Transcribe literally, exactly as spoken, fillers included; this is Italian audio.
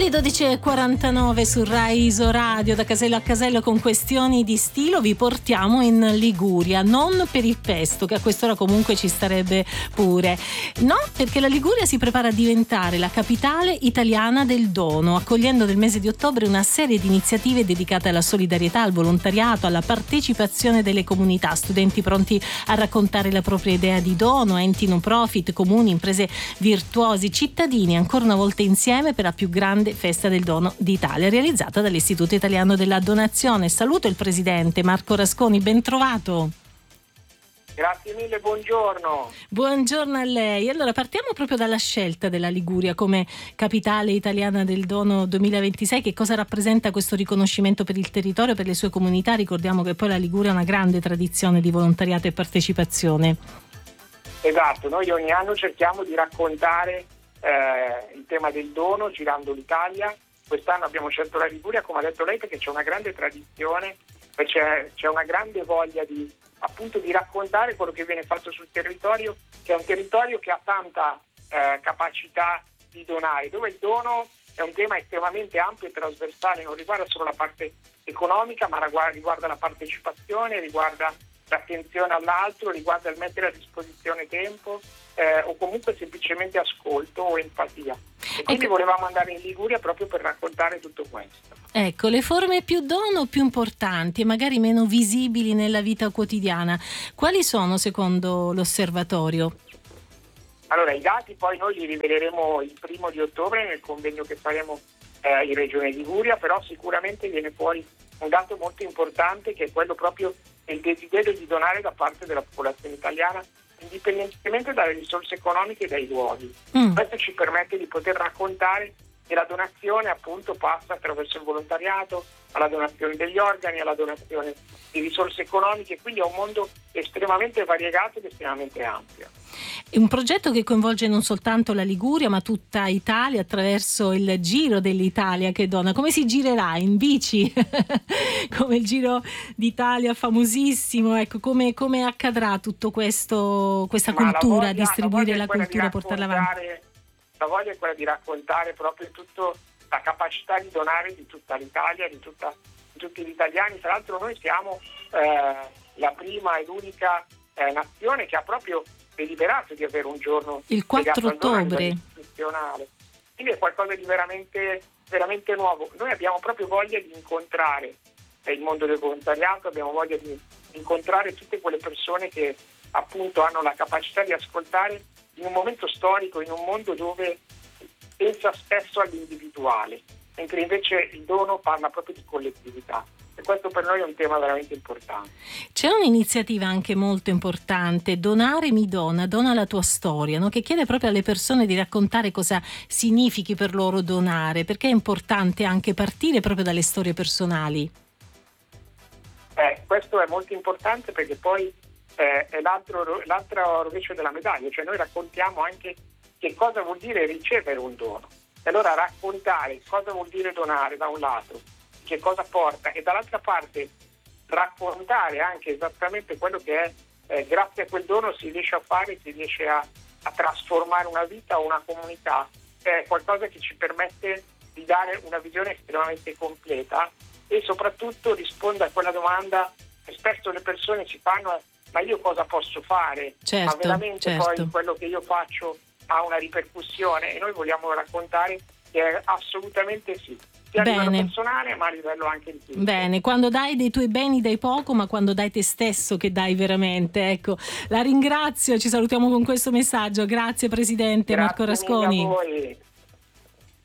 dodici e quarantanove su Rai Isoradio, da casello a casello con questioni di stilo vi portiamo in Liguria, non per il pesto che a quest'ora comunque ci starebbe pure, no, perché la Liguria si prepara a diventare la capitale italiana del dono, accogliendo nel mese di ottobre una serie di iniziative dedicate alla solidarietà, al volontariato, alla partecipazione delle comunità, studenti pronti a raccontare la propria idea di dono, enti no profit, comuni, imprese virtuosi, cittadini ancora una volta insieme per la più grande festa del dono d'Italia, realizzata dall'Istituto Italiano della Donazione. Saluto il presidente Marco Rasconi, ben trovato. Grazie mille, buongiorno. Buongiorno a lei. Allora partiamo proprio dalla scelta della Liguria come capitale italiana del dono duemilaventisei. Che cosa rappresenta questo riconoscimento per il territorio, per le sue comunità? Ricordiamo che poi la Liguria ha una grande tradizione di volontariato e partecipazione. Esatto, noi ogni anno cerchiamo di raccontare Eh, il tema del dono girando l'Italia. Quest'anno abbiamo scelto la Liguria, come ha detto lei, perché c'è una grande tradizione, c'è, c'è una grande voglia di appunto di raccontare quello che viene fatto sul territorio, che è un territorio che ha tanta eh, capacità di donare, dove il dono è un tema estremamente ampio e trasversale, non riguarda solo la parte economica, ma riguarda la partecipazione, riguarda l'attenzione all'altro, riguarda il mettere a disposizione tempo eh, o comunque semplicemente ascolto o empatia. E quindi ecco, volevamo andare in Liguria proprio per raccontare tutto questo. Ecco, le forme più dono, più importanti e magari meno visibili nella vita quotidiana, quali sono secondo l'osservatorio? Allora, i dati poi noi li riveleremo il primo di ottobre nel convegno che faremo eh, in Regione Liguria, però sicuramente viene fuori un dato molto importante, che è quello proprio del desiderio di donare da parte della popolazione italiana, indipendentemente dalle risorse economiche e dai luoghi. Mm. Questo ci permette di poter raccontare che la donazione appunto passa attraverso il volontariato, alla donazione degli organi, alla donazione di risorse economiche, quindi è un mondo estremamente variegato ed estremamente ampio. È un progetto che coinvolge non soltanto la Liguria ma tutta Italia attraverso il Giro dell'Italia che dona. Come si girerà? In bici? Come il Giro d'Italia famosissimo, ecco, come, come accadrà tutto questo, questa ma cultura, voglia, distribuire la, la cultura, di portarla avanti? La voglia è quella di raccontare proprio tutto la capacità di donare di tutta l'Italia, di, tutta, di tutti gli italiani. Tra l'altro noi siamo eh, la prima e l'unica eh, nazione che ha proprio deliberato di avere un giorno il quattro ottobre istituzionale. Quindi è qualcosa di veramente, veramente nuovo. Noi abbiamo proprio voglia di incontrare il mondo del volontariato, abbiamo voglia di incontrare tutte quelle persone che appunto hanno la capacità di ascoltare in un momento storico, in un mondo dove pensa spesso all'individuale, mentre invece il dono parla proprio di collettività. E questo per noi è un tema veramente importante. C'è un'iniziativa anche molto importante, Donare mi dona, dona la tua storia, no? Che chiede proprio alle persone di raccontare cosa significhi per loro donare, perché è importante anche partire proprio dalle storie personali. Eh, questo è molto importante perché poi eh, è l'altro, l'altro rovescio della medaglia, cioè noi raccontiamo anche che cosa vuol dire ricevere un dono. E allora raccontare cosa vuol dire donare da un lato, che cosa porta, e dall'altra parte raccontare anche esattamente quello che è eh, grazie a quel dono si riesce a fare, si riesce a, a trasformare una vita o una comunità, è qualcosa che ci permette di dare una visione estremamente completa e soprattutto risponde a quella domanda che spesso le persone si fanno: ma io cosa posso fare? Certo, ma veramente certo. Poi quello che io faccio ha una ripercussione? E noi vogliamo raccontare che assolutamente sì, sia a Bene. livello personale ma a livello anche di tutti. Bene, quando dai dei tuoi beni dai poco, ma quando dai te stesso che dai veramente. Ecco, la ringrazio, ci salutiamo con questo messaggio. Grazie presidente. Grazie Marco Rasconi. mille a voi.